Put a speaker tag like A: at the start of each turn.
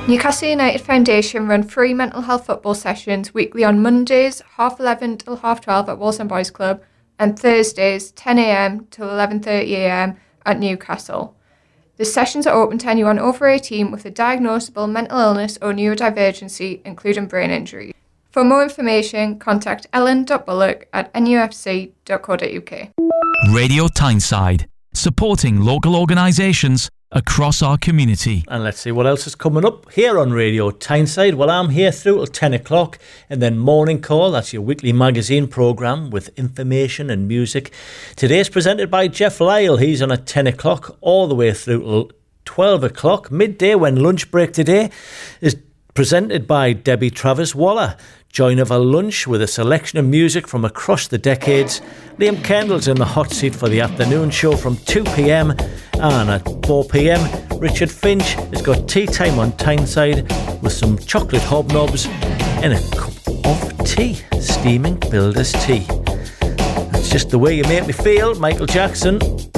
A: Newcastle United Foundation run free mental health football sessions weekly on Mondays 11:30 till 12:30 at Walsall Boys Club and Thursdays 10 a.m. till 11:30 a.m. at Newcastle. The sessions are open to anyone over 18 with a diagnosable mental illness or neurodivergency, including brain injury. For more information, contact ellen.bullock@nufc.co.uk.
B: Radio Tyneside, supporting local organisations across our community.
C: And let's see what else is coming up here on Radio Tyneside. Well, I'm here through till 10 o'clock, and then Morning Call, that's your weekly magazine programme with information and music. Today's presented by Jeff Lyle. He's on at 10 o'clock all the way through till 12 o'clock. Midday, when lunch break today, is presented by Debbie Travis Waller. Join over lunch with a selection of music from across the decades. Liam Kendall's in the hot seat for the afternoon show from 2 p.m. And at 4 p.m, Richard Finch has got tea time on Tyneside with some chocolate hobnobs and a cup of tea. Steaming Builder's tea. That's just the way you make me feel, Michael Jackson.